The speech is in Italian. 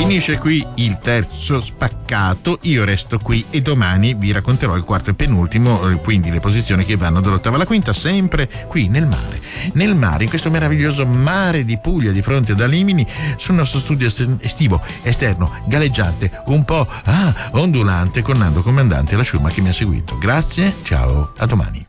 Finisce qui il terzo spaccato, io resto qui e domani vi racconterò il quarto e penultimo, quindi le posizioni che vanno dall'ottava alla quinta, sempre qui nel mare, in questo meraviglioso mare di Puglia di fronte ad Alimini, sul nostro studio estivo, esterno, galleggiante, un po' ondulante, con Nando Comandante e la Sciurma che mi ha seguito. Grazie, ciao, a domani.